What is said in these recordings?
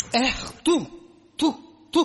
تو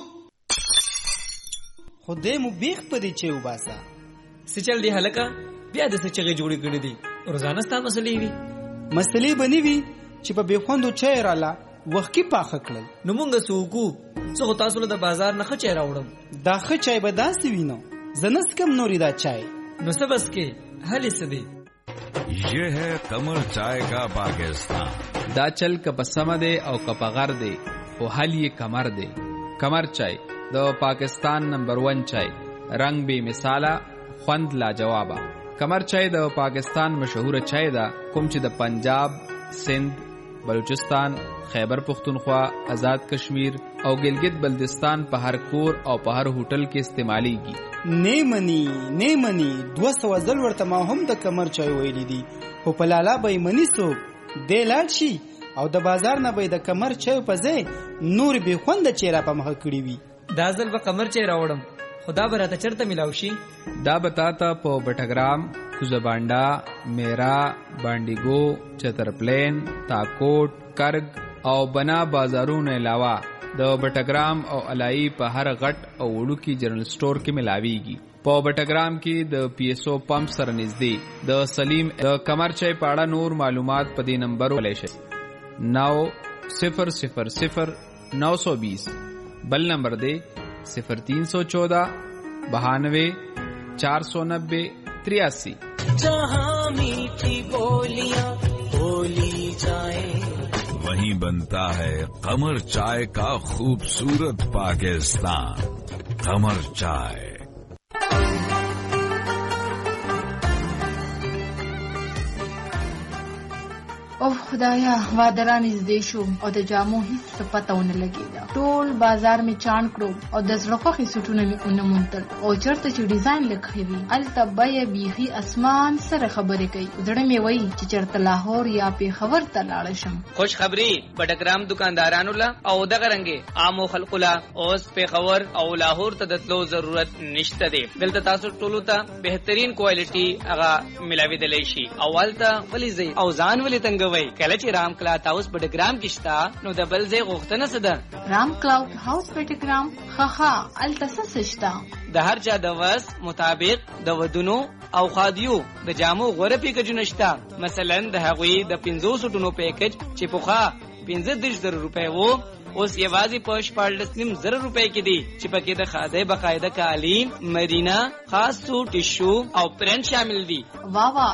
خدای مو بیخ پدې چې وباسا سچل دی هلکا بیا د سچغه جوړې کړې دي روزانه ستا مسلې وي مسلې بنی وي چې په بخوندو چای رااله وخت کې پاخه کړل نو مونږ سوکو څو تاسو له بازار نه خچې راوړم دا خ چای به داسې وینو زنس کم نوري دا چای نو سبس کې حل سدي یہ ہے قمر چائے کا پاکستان دا چل کپ سم دے او کپ غر دے او حل یہ کمر دے کمر چائے دا پاکستان نمبر 1 چائے رنگ بے مثالا خوند لا جوابا کمر چائے دا پاکستان مشہور چائے دا کوم چې د پنجاب سندھ بلوچستان خیبر پختونخوا آزاد کشمیر او گلگت بلدستان په هر کور او په هر هوټل کې استعمالي کی نیمنی 200 ځل ورته ما هم د کمر چای ویلې دي خو په لالا به منی سو د لاړ شي او د بازار نه به د کمر چای په ځای نور به خوند چیرې په مخ کړی وي دا ځل به کمر چای راوړم خدا به راته چرته ملاو شي دا بتاتا په بټګرام کوزبانډا میرا بانډیګو چترپلین تاکوټ کرګ او بنا بازارونو علاوه د بټګرام او علای په هر غټ او وړو کې جنرال سٹور کې ملاويږي په بټګرام کې د پی ایس او پمپ سره نږدې د سلیم د کمر چای پاړه نور معلومات په دې نمبر ولې شي 9000 بل نمبر دے 0314 92 490 83 جہاں میٹھی بولیاں بولی جائیں वहीं बनता है कमर चाय का खूबसूरत पाकिस्तान कमर चाय او خدایا وادران نږدې شو او د جامو هیڅ پتاونه لګیدا ټول بازار می چاڼ کړو او د زړخوخي سټونه می اونمونتل او چرته چې ډیزاین لکھوي الته بیا بیخي اسمان سره خبرې کوي زړه می وای چې چرته لاهور یا پیښور ته لاړ شم خوش خبری بټګرام دکاندارانو لا او دغه رنګه عامو خلکو لا اوس پیښور او لاهور ته دتلو ضرورت نشته دی دلته تاسو ټولو ته بهترین کوالټي هغه ملاوي دلی شي اولته ولې او ځان ولې تنګ کله چې رام کلاوډ هاوس بټګرام کې شتا نو د بل ځای غوښتنه څه ده رام کلاوډ هاوس بټګرام خخا التسس شتا د هر چا د وس مطابق د ودونو او خادیو د جامو غوړه پیکجونه شتا مثلا د هغوی د 500 ټونو پیکج چې پوخا 15000 روپے وو اوس یوازې په 14.5 روپے کې دي چې پکې د خاصه باقاعده کالین مدینه خاص سوټ ټیشو او پرنټ شامل دي واوا